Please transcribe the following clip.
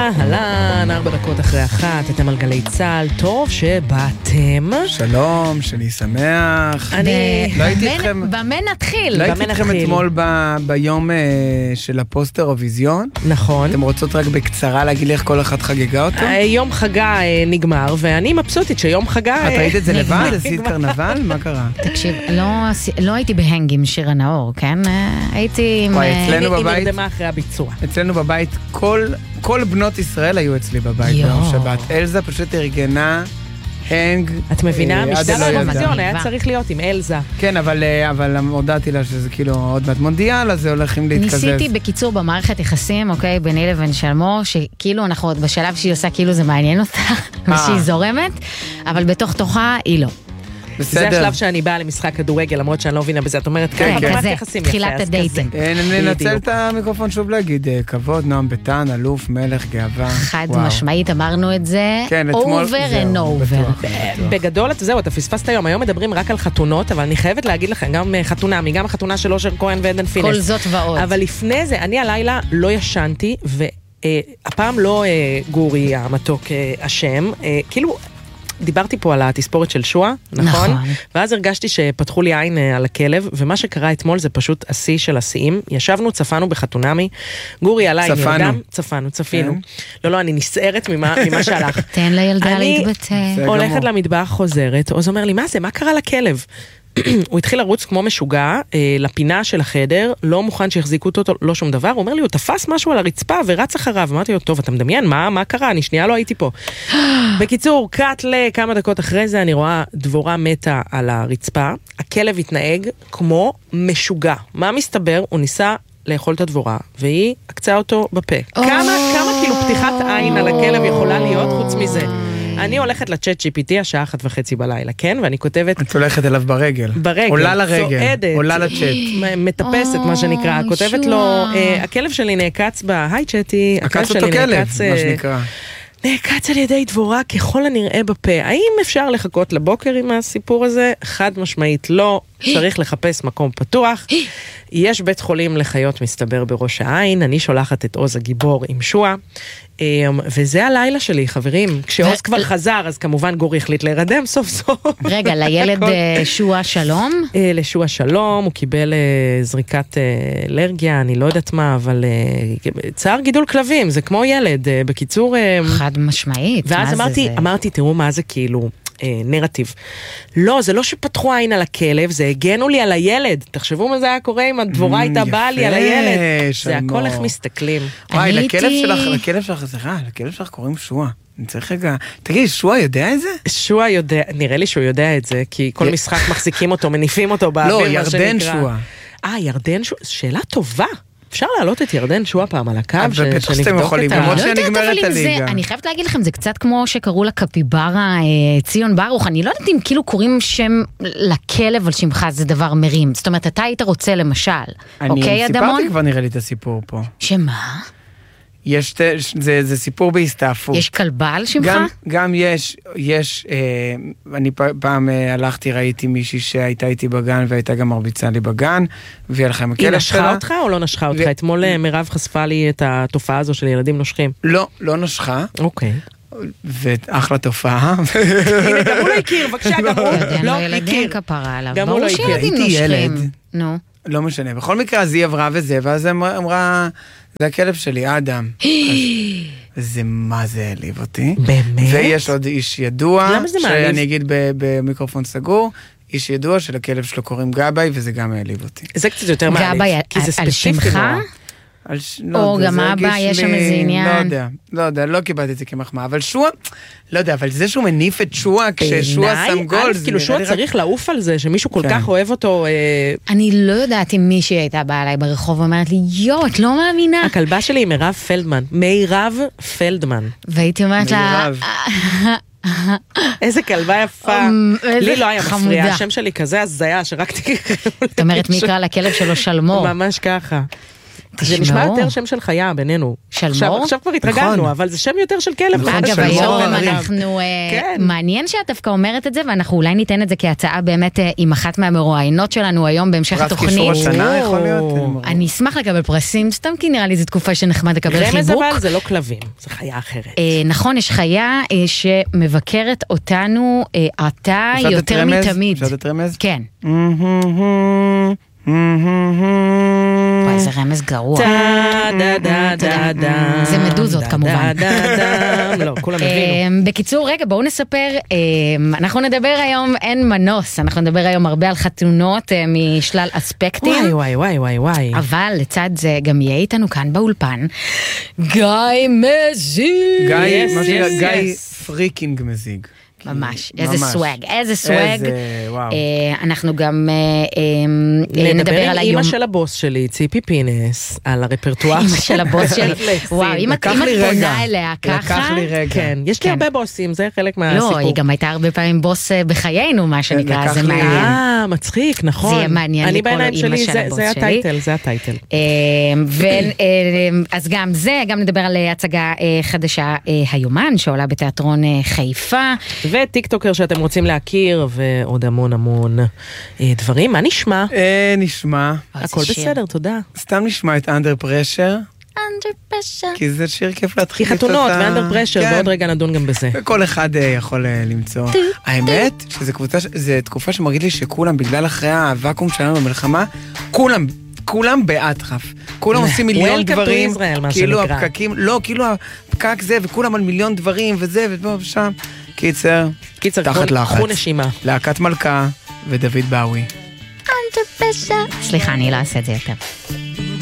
אהלן, 4:04, אתם על גלי צהל, טוב שבאתם. שלום, שאני שמח. לא הייתי איתכם... במה נתחיל? לא הייתי איתכם אתמול ביום של הפוסט אירוויזיון. נכון. אתם רוצות רק בקצרה להגיד לי איך כל אחד חגגה אותו? יום חגה נגמר, ואני מבסוטית שיום חגה... את ראית את זה לבד? עשית קרנבל? מה קרה? תקשיב, לא הייתי בהנג עם שיר הנאור, כן? הייתי עם... אצלנו בבית... היא נרדמה אחרי הביצוע. אצלנו בבית כל בנות ישראל היו אצלי בבית ביום שבת. אלזה פשוט ארגנה הנג. את מבינה? משדר האירוויזיון היה צריך להיות עם אלזה. כן, אבל הודעתי לה שזה כאילו עוד מעט מונדיאל, אז זה הולכים להתקזז. ניסיתי בקיצור במערכת יחסים, אוקיי, ביני לבין שלמה, שכאילו אנחנו עוד בשלב שהיא עושה כאילו זה מעניין אותה, ושהיא זורמת, אבל בתוך תוכה היא לא. זה השלב שאני באה למשחק כדורגל, למרות שאני לא מבינה בזה, את אומרת, כזה, תחילת הדייטים. ננצל את המיקרופון שוב להגיד, כבוד, נועם ביטן, אלוף, מלך, גאווה. חד משמעית אמרנו את זה, over and over. בגדול, זהו, אתה פספסת היום מדברים רק על חתונות, אבל אני חייבת להגיד לכם, גם חתונמי, גם החתונה של אושר כהן ועדן פינס. כל זאת ועוד. אבל לפני זה, אני הלילה לא ישנתי, והפעם לא גורי המתוק השם, כאילו... דיברתי פה על התספורת של שואה, נכון? ואז הרגשתי שפתחו לי עין על הכלב, ומה שקרה אתמול זה פשוט השיא של השיאים. ישבנו, צפנו בחתונמי, גורי עליי נרדם, צפינו. לא, אני נסערת ממה שהלך. תן לילדה להתבטא. אני הולכת למטבח, חוזרת, עוז אומר לי, מה זה? מה קרה לכלב? הוא התחיל לרוץ כמו משוגע, לפינה של החדר, לא מוכן שיחזיקו אותו, לא שום דבר, הוא אומר לי, הוא תפס משהו על הרצפה ורץ אחריו, אמרתי לו, טוב, אתה מדמיין, מה קרה? אני שנייה לא הייתי פה. בקיצור, קאט לכמה דקות אחרי זה, אני רואה דבורה מתה על הרצפה, הכלב התנהג כמו משוגע. מה מסתבר? הוא ניסה לאכול את הדבורה, והיא הקצה אותו בפה. כמה כאילו פתיחת עין על הכלב יכולה להיות חוץ מזה? אני הולכת לצ'אט GPT השעה 1:30 בלילה, כן? ואני כותבת... את הולכת אליו ברגל. עולה לרגל. צועדת. עולה לצ'אט. מטפסת, מה שנקרא. כותבת לו, הכלב שלי נעקץ היי צ'אטי. עקץ אותו כלב, מה שנקרא. נעקץ על ידי דבורה ככל הנראה בפה. האם אפשר לחכות לבוקר עם הסיפור הזה? חד משמעית לא. צריך לחפש מקום פתוח. יש בית חולים לחיות מסתבר בראש העין. אני שולחת את עוז הגיבור עם שואה. וזה הלילה שלי, חברים. כשעוז כבר חזר, אז כמובן גורי החליט להירדם סוף סוף. רגע, לילד שואה שלום? לשואה שלום, הוא קיבל זריקת אלרגיה, אני לא יודעת מה, אבל צער גידול כלבים, זה כמו ילד. בקיצור... חד משמעית. ואז אמרתי, תראו מה זה כאילו... נרטיב. לא, זה לא שפתחו עין על הכלב, זה הגנו לי על הילד. תחשבו מה זה היה קורה אם הדבורה הייתה באה לי על הילד. זה הכל איך מסתכלים. וואי, לכלב שלך קוראים שואה. אני צריך רגע... תגיד, שואה יודע את זה? שואה יודע, נראה לי שהוא יודע את זה, כי כל משחק מחזיקים אותו, מניפים אותו באוויר. לא, ירדן שואה. ירדן שואה, שאלה טובה. אפשר להעלות את ירדן שואה פעם על הקו, בטח שאתם יכולים, למרות שנגמרת הליגה. אני חייבת להגיד לכם, זה קצת כמו שקראו לקפיברה ציון ברוך, אני לא יודעת אם כאילו קוראים שם לכלב על שמך, זה דבר מרים. זאת אומרת, אתה היית רוצה למשל, אוקיי, אדמון? אני סיפרתי כבר נראה לי את הסיפור פה. שמה? זה סיפור בהסתעפות. יש כלבה על שמך? גם יש, אני פעם הלכתי, ראיתי מישהי שהייתה איתי בגן, והייתה גם מרביצה לי בגן, והיא הלכה עם הכלב שלה. היא נשכה אותך או לא נשכה אותך? אתמול מירב חשפה לי את התופעה הזו של ילדים נושכים. לא נשכה. אוקיי. ואחלה תופעה. הנה, גם הוא לא הכיר, בבקשה, גם הוא לא הכיר. כפרה עליו. גם הוא לא הכיר. הייתי ילד. נו. לא משנה. בכל מקרה, אז היא עברה וזה, ואז אמרה, זה הכלב שלי, אדם. זה מה זה העליב אותי. באמת? ויש עוד איש ידוע, למה זה מעליב? שאני אגיד במיקרופון סגור, איש ידוע שלכלב שלו קוראים גבאי, וזה גם העליב אותי. זה קצת יותר מעליב. גבאי, על שמך? או גם אבא, יש שם איזה עניין. לא יודע, לא קיבלתי את זה כמחמאה, אבל שואה, לא יודע, אבל זה שהוא מניף את שואה, כששואה שם גול, כאילו שואה צריך לעוף על זה, שמישהו כל כך אוהב אותו. אני לא יודעת אם מישהי הייתה באה אליי ברחוב ואומרת לי, את לא מאמינה. הכלבה שלי היא מירב פלדמן. מירב פלדמן. והייתי אומרת לה... איזה כלבה יפה. לי לא היה מפריע, השם שלי כזה הזיה, שרק תקראו. זאת אומרת, מי יקרא לכלב שלו שלמור. ממש ככה. זה נשמע יותר שם של חיה בינינו. שלמור? עכשיו כבר התרגלנו, אבל זה שם יותר של כלב. אגב, היום אנחנו, מעניין שאת דווקא אומרת את זה, ואנחנו אולי ניתן את זה כהצעה באמת עם אחת מהמרואיינות שלנו היום בהמשך התוכנית. פרס קישור השנה יכול להיות. אני אשמח לקבל פרסים, סתם כי נראה לי זו תקופה שנחמד לקבל חיבוק. רמז אבל זה לא כלבים, זה חיה אחרת. נכון, יש חיה שמבקרת אותנו עתה יותר מתמיד. אפשר לתת רמז? כן. וואי, זה רמז גרוע. זה מדוזות כמובן. לא, כולם הבינו. בקיצור, רגע, בואו נספר, אנחנו נדבר היום, אין מנוס, אנחנו נדבר היום הרבה על חתונות משלל אספקטים. וואי. אבל לצד זה גם יהיה איתנו כאן באולפן, גיא מזיג. גיא פריקינג מזיג. ממש, איזה סווג, איזה סווג. אנחנו גם נדבר על היום. אמא של הבוס שלי, ציפי פינס, על הרפרטואר. אמא של הבוס שלי. וואו, אם את פונה אליה ככה. לקח לי רגע. כן, יש לי הרבה בוסים, זה חלק מהסיפור. לא, היא גם הייתה הרבה פעמים בוס בחיינו, מה שנקרא, זה מעניין. מצחיק, נכון. זה יהיה מעניין לקרוא לאמא של הבוס שלי. זה הטייטל. אז גם זה, גם נדבר על הצגה חדשה היומן, שעולה בתיאטרון חיפה. וטיקטוקר שאתם רוצים להכיר, ועוד המון דברים. מה נשמע? נשמע. הכל בסדר, תודה. סתם נשמע את Under Pressure. Under Pressure. כי זה שיר כיף להתחיל. כי חתונות ו-Under Pressure, ועוד רגע נדון גם בזה. וכל אחד יכול למצוא. האמת, שזו תקופה שמרגיש לי שכולם, בגלל אחרי הוואקום שלנו במלחמה, כולם באטרף. כולם עושים מיליון דברים. כאילו הפקקים, לא, כאילו הפקק זה, וכולם על מיליון דברים, וזה, ושם. קיצר, תחת לחץ. קחו נשימה. להקת מלכה ודוד באוי. סליחה, אני לא אעשה את זה יותר.